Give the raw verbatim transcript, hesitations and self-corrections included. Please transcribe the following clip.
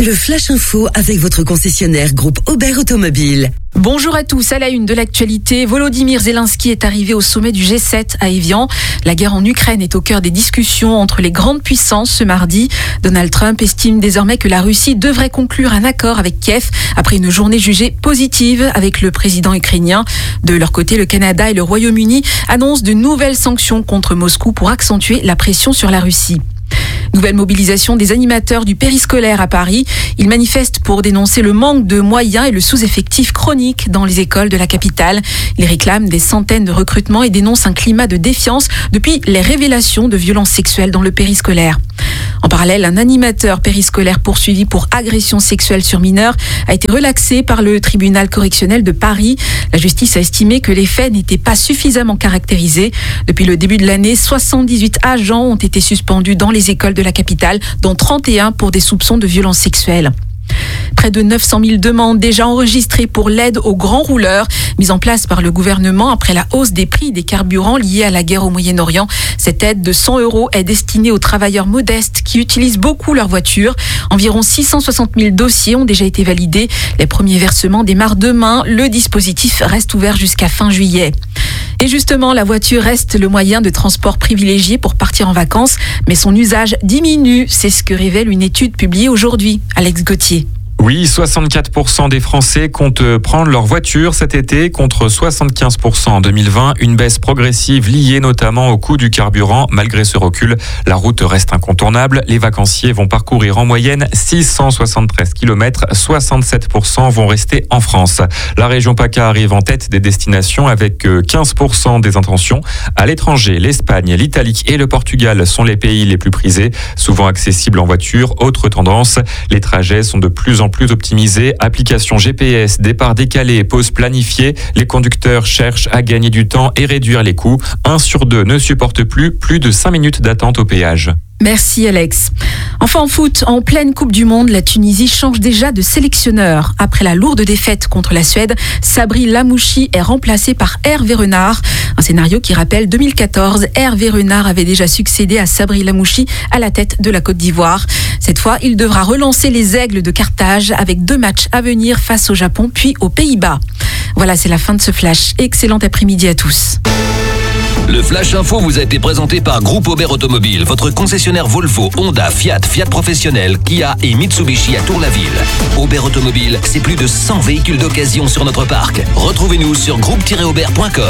Le Flash Info avec votre concessionnaire groupe Aubert Automobile. Bonjour à tous, à la une de l'actualité, Volodymyr Zelensky est arrivé au sommet du G sept à Évian. La guerre en Ukraine est au cœur des discussions entre les grandes puissances ce mardi. Donald Trump estime désormais que la Russie devrait conclure un accord avec Kiev après une journée jugée positive avec le président ukrainien. De leur côté, le Canada et le Royaume-Uni annoncent de nouvelles sanctions contre Moscou pour accentuer la pression sur la Russie. Nouvelle mobilisation des animateurs du périscolaire à Paris. Ils manifestent pour dénoncer le manque de moyens et le sous-effectif chronique dans les écoles de la capitale. Ils réclament des centaines de recrutements et dénoncent un climat de défiance depuis les révélations de violences sexuelles dans le périscolaire. En parallèle, un animateur périscolaire poursuivi pour agression sexuelle sur mineurs a été relaxé par le tribunal correctionnel de Paris. La justice a estimé que les faits n'étaient pas suffisamment caractérisés. Depuis le début de l'année, soixante-dix-huit agents ont été suspendus dans les écoles de la capitale, dont trente et un pour des soupçons de violences sexuelles. Près de neuf cent mille demandes déjà enregistrées pour l'aide aux grands rouleurs, mise en place par le gouvernement après la hausse des prix des carburants liés à la guerre au Moyen-Orient. Cette aide de cent euros est destinée aux travailleurs modestes qui utilisent beaucoup leur voiture. Environ six cent soixante mille dossiers ont déjà été validés. Les premiers versements démarrent demain. Le dispositif reste ouvert jusqu'à fin juillet. Et justement, la voiture reste le moyen de transport privilégié pour partir en vacances, mais son usage diminue. C'est ce que révèle une étude publiée aujourd'hui. Alex Gauthier. Oui, soixante-quatre pour cent des Français comptent prendre leur voiture cet été contre soixante-quinze pour cent en deux mille vingt. Une baisse progressive liée notamment au coût du carburant. Malgré ce recul, la route reste incontournable. Les vacanciers vont parcourir en moyenne six cent soixante-treize kilomètres. soixante-sept pour cent vont rester en France. La région PACA arrive en tête des destinations avec quinze pour cent des intentions. À l'étranger, l'Espagne, l'Italie et le Portugal sont les pays les plus prisés, souvent accessibles en voiture. Autre tendance, les trajets sont de plus en plus optimisés. Application G P S, départ décalé, pause planifiée. Les conducteurs cherchent à gagner du temps et réduire les coûts. Un sur deux ne supporte plus plus de cinq minutes d'attente au péage. Merci Alex. Enfin en foot, en pleine Coupe du Monde, la Tunisie change déjà de sélectionneur. Après la lourde défaite contre la Suède, Sabri Lamouchi est remplacé par Hervé Renard. Un scénario qui rappelle deux mille quatorze, Hervé Renard avait déjà succédé à Sabri Lamouchi à la tête de la Côte d'Ivoire. Cette fois, il devra relancer les Aigles de Carthage avec deux matchs à venir face au Japon puis aux Pays-Bas. Voilà, c'est la fin de ce flash. Excellent après-midi à tous. Le Flash Info vous a été présenté par Groupe Aubert Automobile, votre concessionnaire Volvo, Honda, Fiat, Fiat Professionnel, Kia et Mitsubishi à Tour-la-Ville. Aubert Automobile, c'est plus de cent véhicules d'occasion sur notre parc. Retrouvez-nous sur groupe tiret aubert point com.